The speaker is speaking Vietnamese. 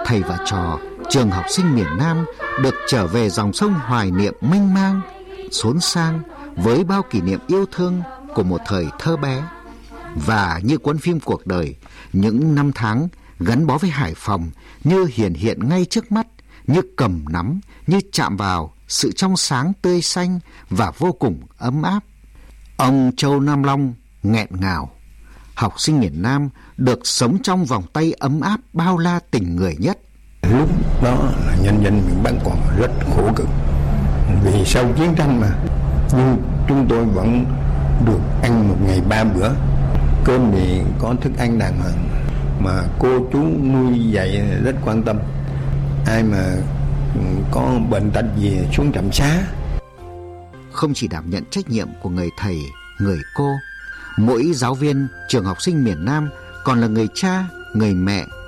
thầy và trò trường học sinh miền Nam được trở về dòng sông hoài niệm mênh mang, xốn sang với bao kỷ niệm yêu thương của một thời thơ bé. Và như cuốn phim cuộc đời, những năm tháng gắn bó với Hải Phòng như hiện ngay trước mắt, như cầm nắm, như chạm vào sự trong sáng tươi xanh và vô cùng ấm áp. Ông Châu Nam Long nghẹn ngào. Học sinh miền Nam được sống trong vòng tay ấm áp bao la tình người nhất. Lúc đó là nhân dân miền Bắc còn rất khổ cực vì sau chiến tranh mà, nhưng chúng tôi vẫn được ăn một ngày 3 bữa. Cơm thì có thức ăn đàng hoàng, mà cô chú nuôi dạy rất quan tâm. Ai mà có bệnh tật gì xuống trạm xá. Không chỉ đảm nhận trách nhiệm của người thầy, người cô, mỗi giáo viên trường học sinh miền Nam còn là người cha, người mẹ,